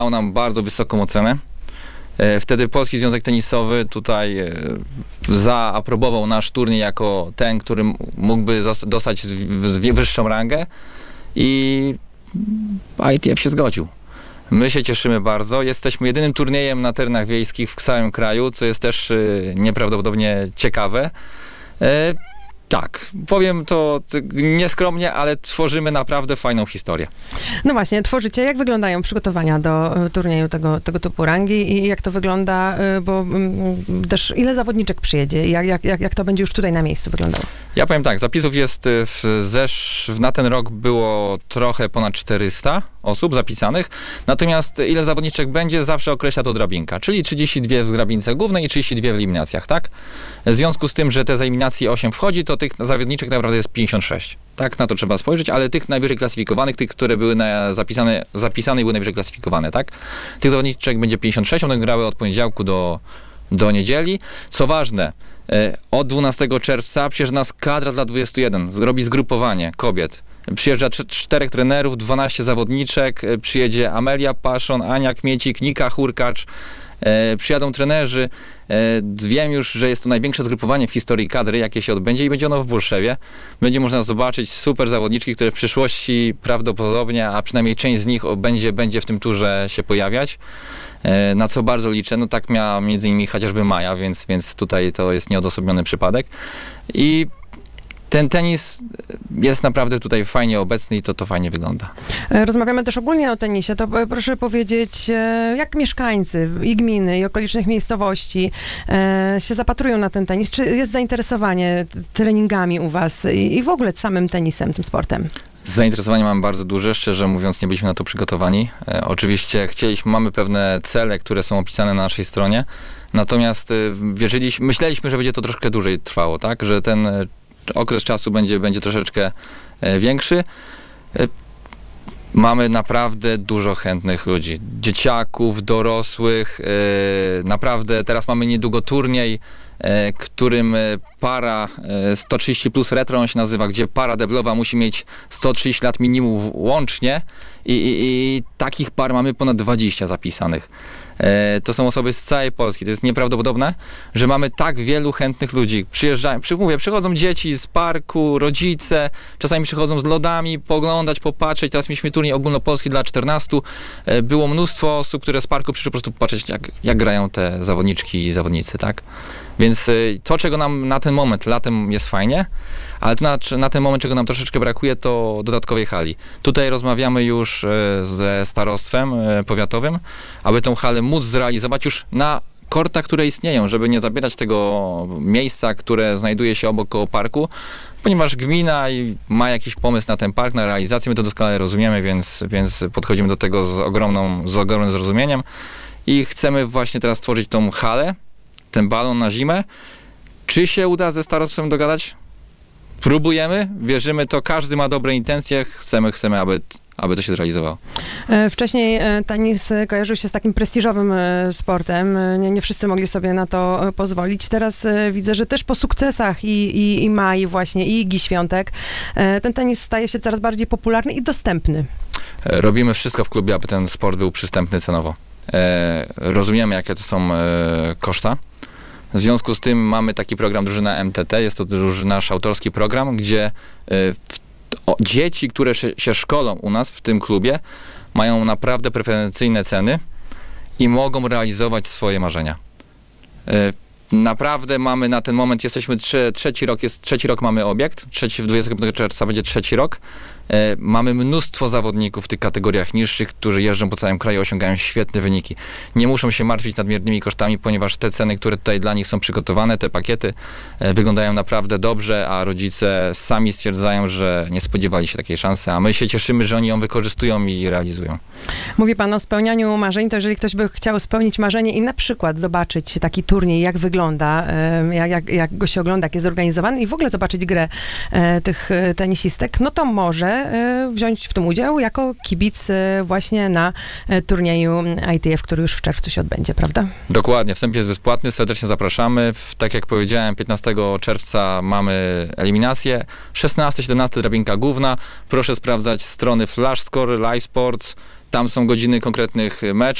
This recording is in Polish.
dał nam bardzo wysoką ocenę. Wtedy Polski Związek Tenisowy tutaj zaaprobował nasz turniej jako ten, który mógłby dostać wyższą rangę i ITF się zgodził. My się cieszymy bardzo. Jesteśmy jedynym turniejem na terenach wiejskich w całym kraju, co jest też nieprawdopodobnie ciekawe. Tak, powiem to nieskromnie, ale tworzymy naprawdę fajną historię. No właśnie, tworzycie. Jak wyglądają przygotowania do turnieju tego typu rangi i jak to wygląda, bo też ile zawodniczek przyjedzie? Jak to będzie już tutaj na miejscu wyglądało? Ja powiem tak, zapisów jest na ten rok było trochę ponad 400 osób zapisanych, natomiast ile zawodniczek będzie, zawsze określa to drabinka, czyli 32 w drabince głównej i 32 w eliminacjach, tak? W związku z tym, że te z eliminacji 8 wchodzi, to tych zawodniczek naprawdę jest 56. Tak, na to trzeba spojrzeć, ale tych najwyżej klasyfikowanych, tych, które były zapisane i były najwyżej klasyfikowane, tak? Tych zawodniczek będzie 56, one grały od poniedziałku do niedzieli. Co ważne, od 12 czerwca przyjeżdża nas kadra dla 21, robi zgrupowanie kobiet. Przyjeżdża 4 trenerów, 12 zawodniczek, przyjedzie Amelia Paszon, Ania Kmiecik, Nika Hurkacz, przyjadą trenerzy. Wiem już, że jest to największe zgrupowanie w historii kadry, jakie się odbędzie i będzie ono w Bolszewie. Będzie można zobaczyć super zawodniczki, które w przyszłości prawdopodobnie, a przynajmniej część z nich będzie w tym turze się pojawiać. Na co bardzo liczę. No tak miała między innymi chociażby Maja, więc tutaj to jest nieodosobniony przypadek. I ten tenis jest naprawdę tutaj fajnie obecny i to fajnie wygląda. Rozmawiamy też ogólnie o tenisie. To proszę powiedzieć, jak mieszkańcy i gminy, i okolicznych miejscowości się zapatrują na ten tenis? Czy jest zainteresowanie treningami u was i w ogóle samym tenisem, tym sportem? Zainteresowanie mamy bardzo duże, szczerze mówiąc nie byliśmy na to przygotowani. Oczywiście mamy pewne cele, które są opisane na naszej stronie, natomiast myśleliśmy, że będzie to troszkę dłużej trwało, tak? Że ten okres czasu będzie troszeczkę większy. Mamy naprawdę dużo chętnych ludzi. Dzieciaków, dorosłych. Naprawdę teraz mamy niedługo turniej, którym para 130 plus retro on się nazywa, gdzie para deblowa musi mieć 130 lat minimum łącznie i takich par mamy ponad 20 zapisanych. To są osoby z całej Polski. To jest nieprawdopodobne, że mamy tak wielu chętnych ludzi. Przychodzą dzieci z parku, rodzice, czasami przychodzą z lodami, poglądać, popatrzeć. Teraz mieliśmy turniej ogólnopolski dla 14. Było mnóstwo osób, które z parku przyszły po prostu popatrzeć, jak grają te zawodniczki i zawodnicy, tak? Więc to, czego nam na ten moment, latem jest fajnie, ale to na ten moment, czego nam troszeczkę brakuje, to dodatkowej hali. Tutaj rozmawiamy już ze starostwem powiatowym, aby tą halę móc zrealizować już na kortach, które istnieją, żeby nie zabierać tego miejsca, które znajduje się obok koło parku, ponieważ gmina ma jakiś pomysł na ten park, na realizację, my to doskonale rozumiemy, więc podchodzimy do tego z ogromnym zrozumieniem i chcemy właśnie teraz stworzyć tą halę, ten balon na zimę. Czy się uda ze starostwem dogadać? Próbujemy, wierzymy to, każdy ma dobre intencje, chcemy, aby to się zrealizowało. Wcześniej tenis kojarzył się z takim prestiżowym sportem. Nie wszyscy mogli sobie na to pozwolić. Teraz widzę, że też po sukcesach i Mai właśnie, i Igi Świątek, ten tenis staje się coraz bardziej popularny i dostępny. Robimy wszystko w klubie, aby ten sport był przystępny cenowo. Rozumiemy, jakie to są koszta. W związku z tym mamy taki program Drużyna MTT. Jest to nasz autorski program, gdzie dzieci, które się szkolą u nas w tym klubie, mają naprawdę preferencyjne ceny i mogą realizować swoje marzenia. Naprawdę mamy na ten moment, jesteśmy trzeci rok mamy obiekt, 25 czerwca będzie trzeci rok. Mamy mnóstwo zawodników w tych kategoriach niższych, którzy jeżdżą po całym kraju, osiągają świetne wyniki. Nie muszą się martwić nadmiernymi kosztami, ponieważ te ceny, które tutaj dla nich są przygotowane, te pakiety wyglądają naprawdę dobrze, a rodzice sami stwierdzają, że nie spodziewali się takiej szansy, a my się cieszymy, że oni ją wykorzystują i realizują. Mówi pan o spełnianiu marzeń, to jeżeli ktoś by chciał spełnić marzenie i na przykład zobaczyć taki turniej, jak wygląda, jak go się ogląda, jak jest zorganizowany i w ogóle zobaczyć grę tych tenisistek, no to może wziąć w tym udział jako kibic właśnie na turnieju ITF, który już w czerwcu się odbędzie, prawda? Dokładnie, wstęp jest bezpłatny, serdecznie zapraszamy. Tak jak powiedziałem, 15 czerwca mamy eliminację, 16-17 drabinka główna. Proszę sprawdzać strony Flash Score, Live Sports. Tam są godziny konkretnych